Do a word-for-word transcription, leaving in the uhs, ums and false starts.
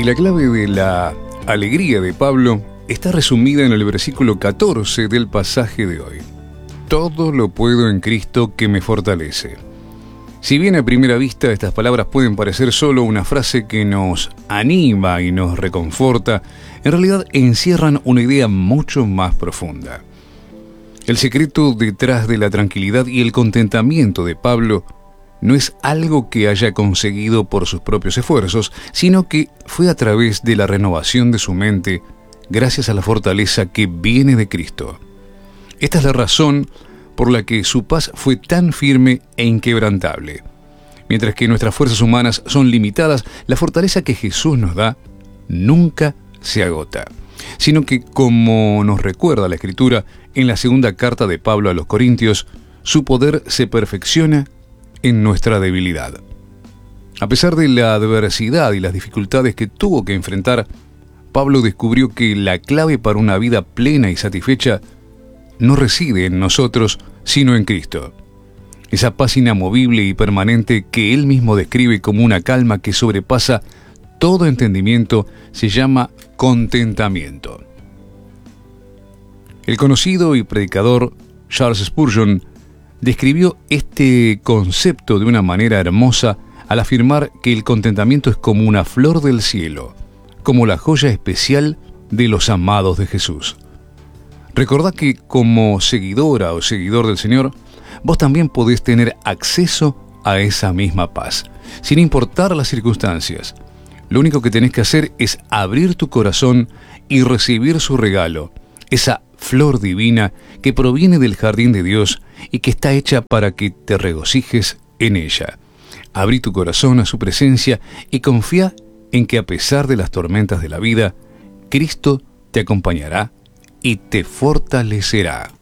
la clave de la alegría de Pablo está resumida en el versículo catorce del pasaje de hoy. Todo lo puedo en Cristo que me fortalece. Si bien a primera vista estas palabras pueden parecer solo una frase que nos anima y nos reconforta, en realidad encierran una idea mucho más profunda. El secreto detrás de la tranquilidad y el contentamiento de Pablo no es algo que haya conseguido por sus propios esfuerzos, sino que fue a través de la renovación de su mente, gracias a la fortaleza que viene de Cristo. Esta es la razón por la que su paz fue tan firme e inquebrantable. Mientras que nuestras fuerzas humanas son limitadas, la fortaleza que Jesús nos da nunca se agota, sino que, como nos recuerda la Escritura en la segunda carta de Pablo a los Corintios, su poder se perfecciona en nuestra debilidad. A pesar de la adversidad y las dificultades que tuvo que enfrentar, Pablo descubrió que la clave para una vida plena y satisfecha no reside en nosotros, sino en Cristo. Esa paz inamovible y permanente que él mismo describe como una calma que sobrepasa todo entendimiento se llama contentamiento. El conocido y predicador Charles Spurgeon describió este concepto de una manera hermosa al afirmar que el contentamiento es como una flor del cielo, como la joya especial de los amados de Jesús. Recordá que como seguidora o seguidor del Señor, vos también podés tener acceso a esa misma paz, sin importar las circunstancias. Lo único que tenés que hacer es abrir tu corazón y recibir su regalo, esa flor divina que proviene del jardín de Dios y que está hecha para que te regocijes en ella. Abrí tu corazón a su presencia y confía en que a pesar de las tormentas de la vida, Cristo te acompañará y te fortalecerá.